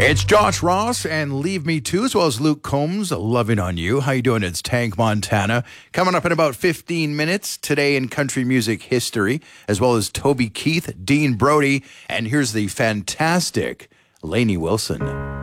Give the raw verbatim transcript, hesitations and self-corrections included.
It's Josh Ross and Leave Me Too, as well as Luke Combs, Loving on You. How you doing? It's Tank Montana. Coming up in about fifteen minutes, today in country music history, as well as Toby Keith, Dean Brody, and here's the fantastic Lainey Wilson.